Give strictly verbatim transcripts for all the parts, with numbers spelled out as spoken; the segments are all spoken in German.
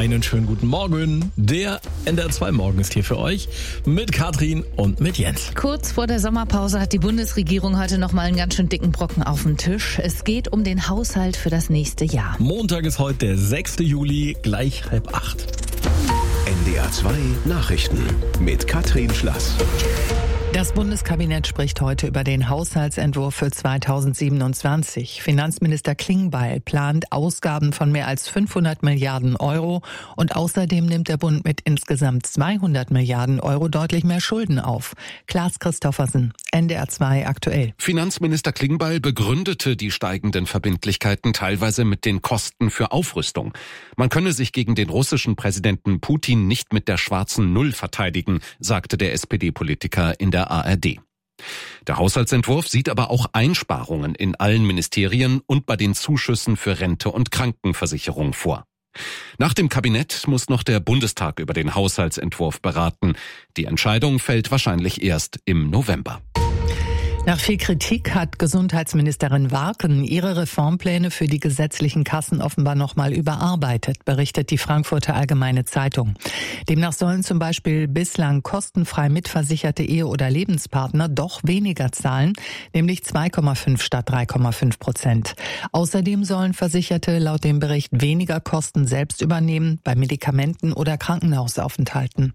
Einen schönen guten Morgen. Der N D R zwei Morgen ist hier für euch mit Katrin und mit Jens. Kurz vor der Sommerpause hat die Bundesregierung heute noch mal einen ganz schön dicken Brocken auf dem Tisch. Es geht um den Haushalt für das nächste Jahr. Montag ist heute der sechste Juli, gleich halb acht. N D R zwei Nachrichten mit Katrin Schlass. Das Bundeskabinett spricht heute über den Haushaltsentwurf für zweitausendsiebenundzwanzig. Finanzminister Klingbeil plant Ausgaben von mehr als fünfhundert Milliarden Euro und außerdem nimmt der Bund mit insgesamt zweihundert Milliarden Euro deutlich mehr Schulden auf. Klaas Christoffersen, N D R zwei aktuell. Finanzminister Klingbeil begründete die steigenden Verbindlichkeiten teilweise mit den Kosten für Aufrüstung. Man könne sich gegen den russischen Präsidenten Putin nicht mit der schwarzen Null verteidigen, sagte der S P D-Politiker in der A R D. Der Haushaltsentwurf sieht aber auch Einsparungen in allen Ministerien und bei den Zuschüssen für Rente und Krankenversicherung vor. Nach dem Kabinett muss noch der Bundestag über den Haushaltsentwurf beraten. Die Entscheidung fällt wahrscheinlich erst im November. Nach viel Kritik hat Gesundheitsministerin Warken ihre Reformpläne für die gesetzlichen Kassen offenbar nochmal überarbeitet, berichtet die Frankfurter Allgemeine Zeitung. Demnach sollen zum Beispiel bislang kostenfrei mitversicherte Ehe- oder Lebenspartner doch weniger zahlen, nämlich zwei Komma fünf statt drei Komma fünf Prozent. Außerdem sollen Versicherte laut dem Bericht weniger Kosten selbst übernehmen bei Medikamenten oder Krankenhausaufenthalten.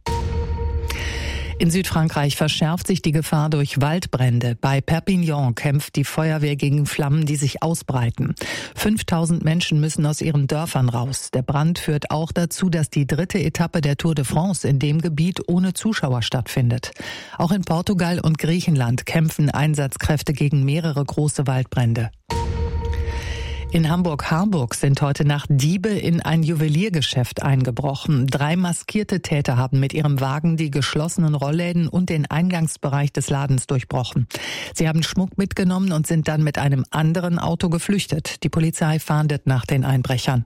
In Südfrankreich verschärft sich die Gefahr durch Waldbrände. Bei Perpignan kämpft die Feuerwehr gegen Flammen, die sich ausbreiten. fünftausend Menschen müssen aus ihren Dörfern raus. Der Brand führt auch dazu, dass die dritte Etappe der Tour de France in dem Gebiet ohne Zuschauer stattfindet. Auch in Portugal und Griechenland kämpfen Einsatzkräfte gegen mehrere große Waldbrände. In Hamburg-Harburg sind heute Nacht Diebe in ein Juweliergeschäft eingebrochen. Drei maskierte Täter haben mit ihrem Wagen die geschlossenen Rollläden und den Eingangsbereich des Ladens durchbrochen. Sie haben Schmuck mitgenommen und sind dann mit einem anderen Auto geflüchtet. Die Polizei fahndet nach den Einbrechern.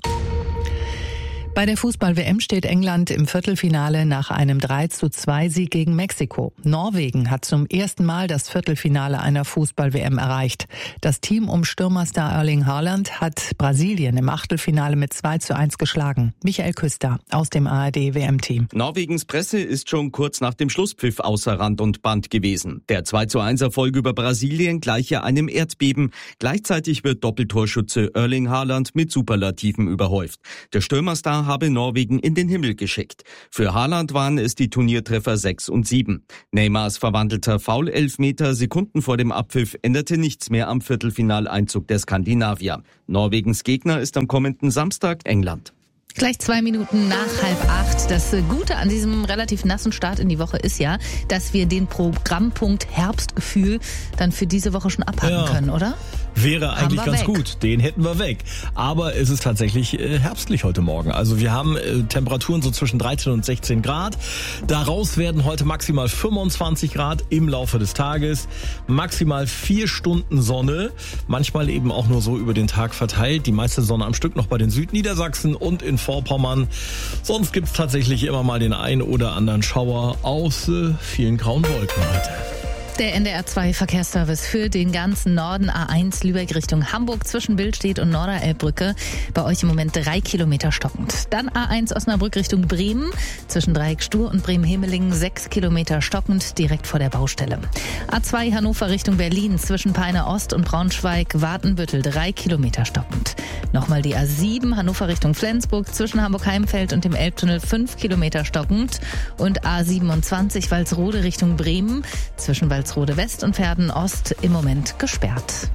Bei der Fußball-W M steht England im Viertelfinale nach einem drei zu zwei Sieg gegen Mexiko. Norwegen hat zum ersten Mal das Viertelfinale einer Fußball-W M erreicht. Das Team um Stürmerstar Erling Haaland hat Brasilien im Achtelfinale mit zwei zu eins geschlagen. Michael Küster aus dem A R D-W M-Team. Norwegens Presse ist schon kurz nach dem Schlusspfiff außer Rand und Band gewesen. Der zwei zu eins Erfolg über Brasilien gleiche einem Erdbeben. Gleichzeitig wird Doppeltorschütze Erling Haaland mit Superlativen überhäuft. Der Stürmerstar habe Norwegen in den Himmel geschickt. Für Haaland waren es die Turniertreffer sechs und sieben. Neymars verwandelter Foul-Elfmeter Sekunden vor dem Abpfiff änderte nichts mehr am Viertelfinaleinzug der Skandinavier. Norwegens Gegner ist am kommenden Samstag England. Gleich zwei Minuten nach halb acht. Das Gute an diesem relativ nassen Start in die Woche ist ja, dass wir den Programmpunkt Herbstgefühl dann für diese Woche schon abhaken ja. können, oder? Wäre eigentlich ganz weg. gut. Den hätten wir weg. Aber es ist tatsächlich äh, herbstlich heute Morgen. Also wir haben äh, Temperaturen so zwischen dreizehn und sechzehn Grad. Daraus werden heute maximal fünfundzwanzig Grad im Laufe des Tages. Maximal vier Stunden Sonne. Manchmal eben auch nur so über den Tag verteilt. Die meiste Sonne am Stück noch bei den Südniedersachsen und in Vorpommern. Sonst gibt's tatsächlich immer mal den ein oder anderen Schauer aus äh, vielen grauen Wolken heute. Der N D R zwei Verkehrsservice für den ganzen Norden. A eins Lübeck Richtung Hamburg zwischen Billstedt und Norderelbbrücke. Bei euch im Moment drei Kilometer stockend. Dann A eins Osnabrück Richtung Bremen zwischen Dreieck Stur und Bremen-Hemeling sechs Kilometer stockend direkt vor der Baustelle. A zwei Hannover Richtung Berlin zwischen Peine Ost und Braunschweig-Wartenbüttel drei Kilometer stockend. Nochmal die A sieben Hannover Richtung Flensburg zwischen Hamburg-Heimfeld und dem Elbtunnel fünf Kilometer stockend. Und A siebenundzwanzig Walsrode Richtung Bremen zwischen Walsrode Walsrode West und Verden Ost im Moment gesperrt.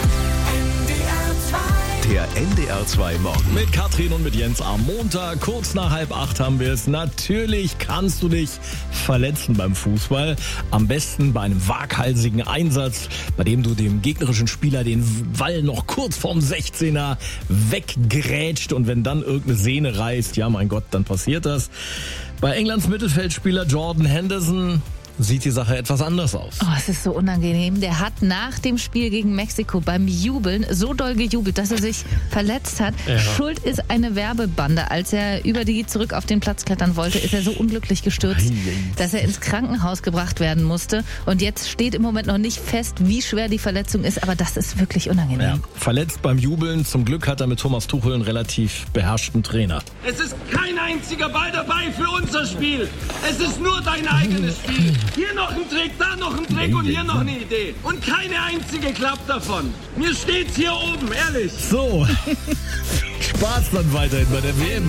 Der N D R zwei Morgen. Mit Katrin und mit Jens am Montag, kurz nach halb acht haben wir es. Natürlich kannst du dich verletzen beim Fußball. Am besten bei einem waghalsigen Einsatz, bei dem du dem gegnerischen Spieler den Ball noch kurz vorm sechzehner weggrätscht und wenn dann irgendeine Sehne reißt, ja mein Gott, dann passiert das. Bei Englands Mittelfeldspieler Jordan Henderson sieht die Sache etwas anders aus. Oh, es ist so unangenehm. Der hat nach dem Spiel gegen Mexiko beim Jubeln so doll gejubelt, dass er sich verletzt hat. Ja. Schuld ist eine Werbebande. Als er über die zurück auf den Platz klettern wollte, ist er so unglücklich gestürzt, dass er ins Krankenhaus gebracht werden musste. Und jetzt steht im Moment noch nicht fest, wie schwer die Verletzung ist, aber das ist wirklich unangenehm. Ja. Verletzt beim Jubeln. Zum Glück hat er mit Thomas Tuchel einen relativ beherrschten Trainer. Es ist kein einziger Ball dabei für unser Spiel. Es ist nur dein eigenes Spiel. Hier noch ein Trick, da noch ein Trick und hier noch eine Idee. Und keine einzige klappt davon. Mir steht's hier oben, ehrlich. So, Spaß dann weiterhin bei der W M.